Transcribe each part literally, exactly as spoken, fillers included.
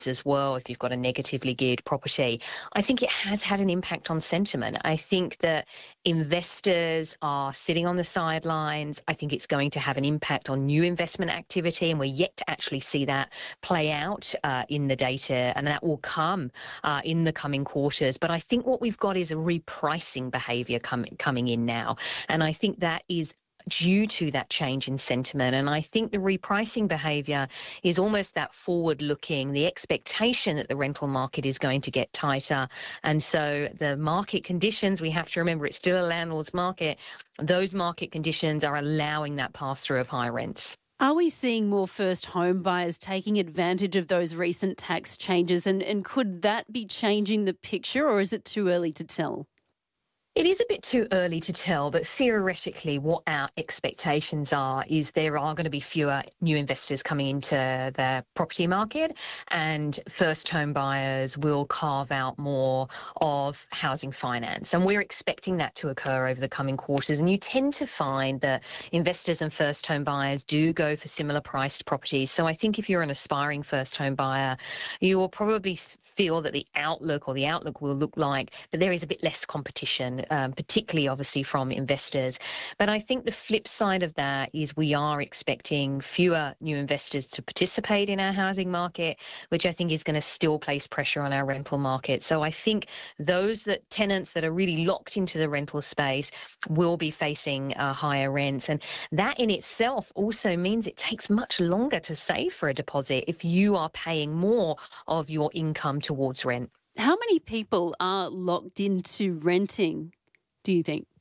as well, if you've got a negatively geared property, I think it has had an impact on sentiment. I think that investors are sitting on the sidelines. I think it's going to have an impact on new investment activity, and we're yet to actually see that play out uh, in the data, and that will come uh, in the coming quarters. But I think what we've got is a repricing behaviour coming coming in now, and I think that is due to that change in sentiment. And I think the repricing behaviour is almost that forward-looking, the expectation that the rental market is going to get tighter. And so the market conditions, we have to remember it's still a landlord's market, those market conditions are allowing that pass-through of high rents. Are we seeing more first home buyers taking advantage of those recent tax changes, and, and could that be changing the picture, or is it too early to tell? It is a bit too early to tell, but theoretically what our expectations are is there are going to be fewer new investors coming into the property market, and first home buyers will carve out more of housing finance. And we're expecting that to occur over the coming quarters. And you tend to find that investors and first home buyers do go for similar priced properties. So I think if you're an aspiring first home buyer, you will probably feel that the outlook or the outlook will look like that there is a bit less competition, um, particularly obviously from investors. But I think the flip side of that is we are expecting fewer new investors to participate in our housing market, which I think is going to still place pressure on our rental market. So I think those that tenants that are really locked into the rental space will be facing uh, higher rents. And that in itself also means it takes much longer to save for a deposit if you are paying more of your income towards rent. How many people are locked into renting, do you think?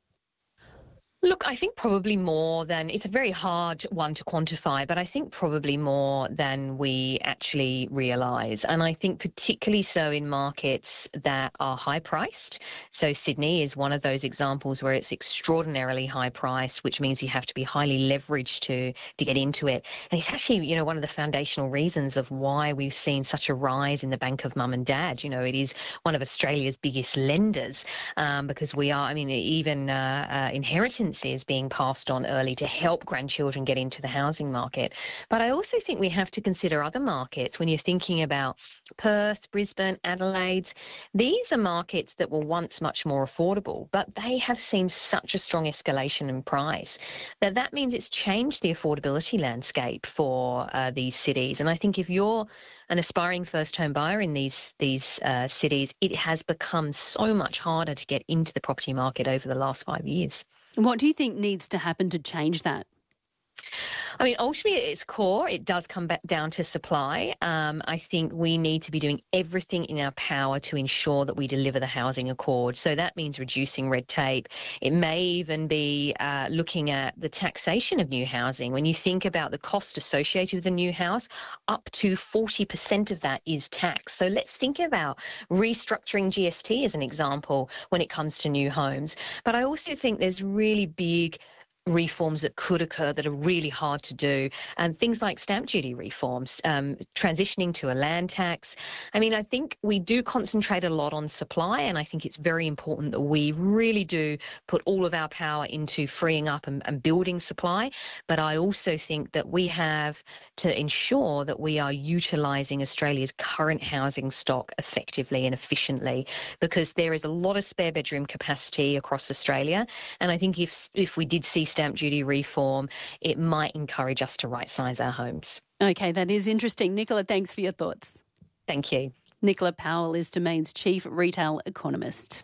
Look, I think probably more than, it's a very hard one to quantify, but I think probably more than we actually realise. And I think particularly so in markets that are high priced. So Sydney is one of those examples where it's extraordinarily high priced, which means you have to be highly leveraged to, to get into it. And it's actually, you know, one of the foundational reasons of why we've seen such a rise in the Bank of Mum and Dad. You know, it is one of Australia's biggest lenders um, because we are, I mean, even uh, uh, inheritance is being passed on early to help grandchildren get into the housing market. But I also think we have to consider other markets when you're thinking about Perth, Brisbane, Adelaide. These are markets that were once much more affordable, but they have seen such a strong escalation in price that that means it's changed the affordability landscape for uh, these cities. And I think if you're an aspiring first home buyer in these these uh, cities, it has become so much harder to get into the property market over the last five years. What do you think needs to happen to change that? I mean, ultimately at its core, it does come back down to supply. Um, I think we need to be doing everything in our power to ensure that we deliver the housing accord. So that means reducing red tape. It may even be uh, looking at the taxation of new housing. When you think about the cost associated with a new house, up to forty percent of that is tax. So let's think about restructuring G S T as an example when it comes to new homes. But I also think there's really big reforms that could occur that are really hard to do, and things like stamp duty reforms, um, transitioning to a land tax. I mean, I think we do concentrate a lot on supply, and I think it's very important that we really do put all of our power into freeing up and, and building supply. But I also think that we have to ensure that we are utilising Australia's current housing stock effectively and efficiently, because there is a lot of spare bedroom capacity across Australia. And I think if if we did see stamp duty reform, it might encourage us to right-size our homes. Okay, that is interesting. Nicola, thanks for your thoughts. Thank you. Nicola Powell is Domain's chief retail economist.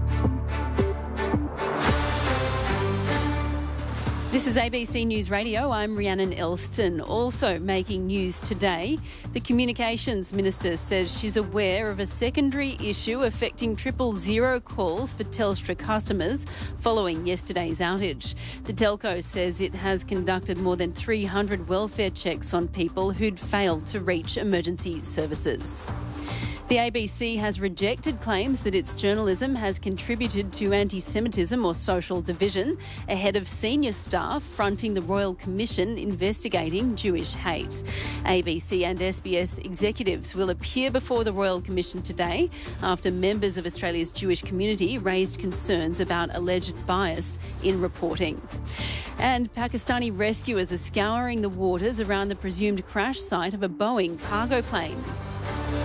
This is A B C News Radio. I'm Rhiannon Elston. Also making news today, the Communications Minister says she's aware of a secondary issue affecting triple zero calls for Telstra customers following yesterday's outage. The telco says it has conducted more than three hundred welfare checks on people who'd failed to reach emergency services. The A B C has rejected claims that its journalism has contributed to anti-Semitism or social division ahead of senior staff fronting the Royal Commission investigating Jewish hate. A B C and S B S executives will appear before the Royal Commission today after members of Australia's Jewish community raised concerns about alleged bias in reporting. And Pakistani rescuers are scouring the waters around the presumed crash site of a Boeing cargo plane.